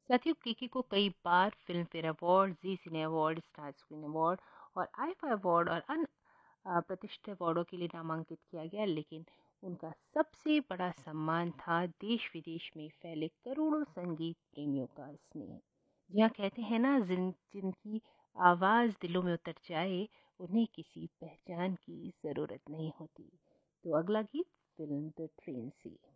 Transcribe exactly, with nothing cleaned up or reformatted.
साथियों, केके को कई बार फिल्म फेयर अवार्ड, जी सिने अवार्ड, स्टार स्क्रीन अवार्ड और आईफा अवार्ड और अन्य अ, प्रतिष्ठित अवार्डों के लिए नामांकित किया गया, लेकिन उनका सबसे बड़ा सम्मान था देश विदेश में फैले करोड़ों संगीत प्रेमियों का स्नेह। जी हाँ, कहते हैं ना, जिन जिनकी आवाज़ दिलों में उतर जाए उन्हें किसी पहचान की ज़रूरत नहीं होती। तो अगला गीत फिल्म द ट्रेन से।